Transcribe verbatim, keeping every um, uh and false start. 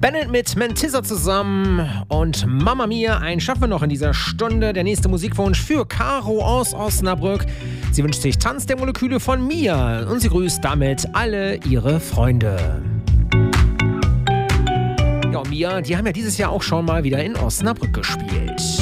Bennett mit Mentissa zusammen und Mamma Mia, einen schaffen wir noch in dieser Stunde. Der nächste Musikwunsch für Caro aus Osnabrück. Sie wünscht sich Tanz der Moleküle von Mia und sie grüßt damit alle ihre Freunde. Ja, Mia, die haben ja dieses Jahr auch schon mal wieder in Osnabrück gespielt.